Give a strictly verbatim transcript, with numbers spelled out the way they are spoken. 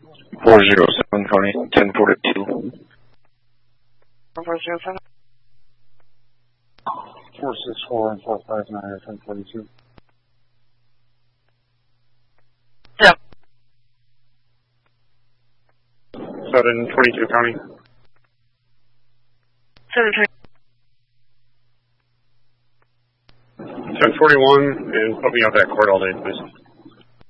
four zero seven County, ten forty-two. four zero seven. four six four and four five nine, ten forty-two. Yep. seven twenty-two County. seven twenty. ten forty-one, and put me out that court all day, please.